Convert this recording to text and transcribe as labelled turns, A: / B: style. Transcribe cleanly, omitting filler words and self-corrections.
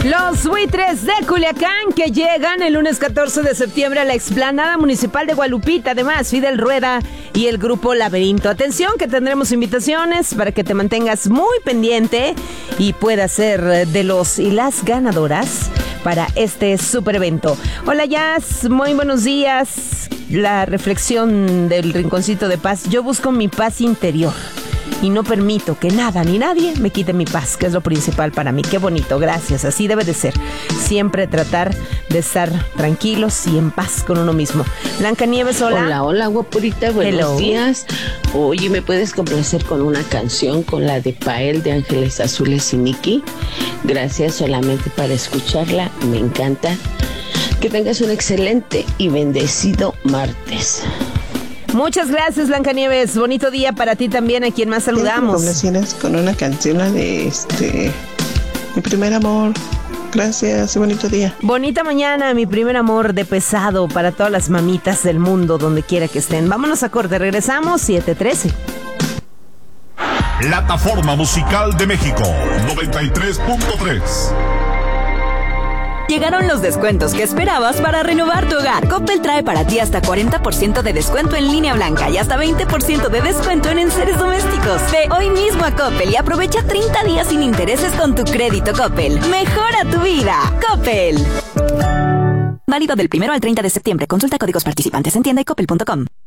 A: Los Buitres de Culiacán que llegan el lunes 14 de septiembre a la explanada municipal de Gualupita. Además, Fidel Rueda y el grupo Laberinto. Atención que tendremos invitaciones para que te mantengas muy pendiente y puedas ser de los y las ganadoras para este super evento. Hola Jazz, muy buenos días. La reflexión del Rinconcito de Paz. Yo busco mi paz interior y no permito que nada ni nadie me quite mi paz, que es lo principal para mí. Qué bonito, gracias, así debe de ser. Siempre tratar de estar tranquilos y en paz con uno mismo. Blancanieves, hola.
B: Hola, guapurita, buenos días. Oye, ¿me puedes complacer con una canción, con la de Pael de Ángeles Azules y Nicky? Gracias, solamente para escucharla, me encanta. Que tengas un excelente y bendecido martes.
A: Muchas gracias, Blancanieves. Bonito día para ti también, a quien más saludamos.
C: Con una canción de Mi Primer Amor. Gracias y bonito día.
A: Bonita mañana, Mi Primer Amor de Pesado para todas las mamitas del mundo, donde quiera que estén. Vámonos a corte, regresamos 7:13.
D: Plataforma Musical de México 93.3.
E: Llegaron los descuentos que esperabas para renovar tu hogar. Coppel trae para ti hasta 40% de descuento en línea blanca y hasta 20% de descuento en enseres domésticos. Ve hoy mismo a Coppel y aprovecha 30 días sin intereses con tu crédito Coppel. Mejora tu vida. Coppel. Válido del 1 al 30 de septiembre. Consulta códigos participantes en tienda y coppel.com.